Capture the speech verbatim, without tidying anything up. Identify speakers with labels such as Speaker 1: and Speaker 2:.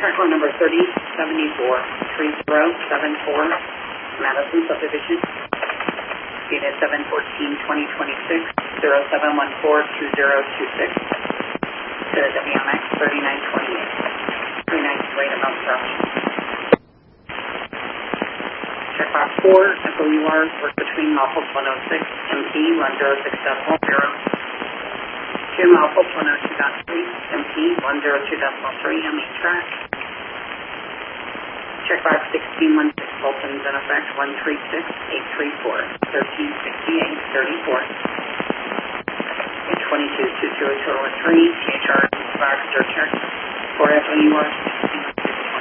Speaker 1: Track number thirty seventy-four, three zero seven four, Madison Subdivision. Data seven fourteen twenty twenty-six, zero seven one four two zero two six. To W M X thirty-nine twenty-eight. thirty-nine rate amount property. Checkbox four, F O U R, work between Malfolds one oh six, M P one zero six decimal zero. Two Malfolds one oh two point three, M P one zero two decimal three, M E track. Checkbox sixteen one six, Fulton's in effect, one three six eight three four, thirteen sixty-eight thirty-four. twenty-two two zero two oh three, T H R box search check, four F O U R sixteen